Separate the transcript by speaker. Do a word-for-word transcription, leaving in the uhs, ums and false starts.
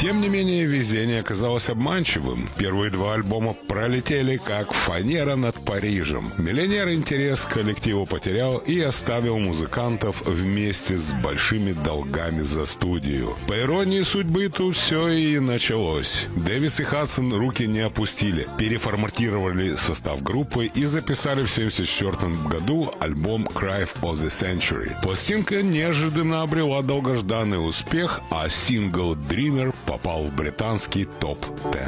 Speaker 1: Тем не менее, везение оказалось обманчивым. Первые два альбома пролетели как фанера над Парижем. Миллионер интерес к коллективу потерял и оставил музыкантов вместе с большими долгами за студию. По иронии судьбы, тут все и началось. Дэвис и Хадсон руки не опустили, переформатировали состав группы и записали в семьдесят четвёртом году альбом «Cry of the Century». Пластинка неожиданно обрела долгожданный успех, а сингл «Dreamer» попал в британский топ десять.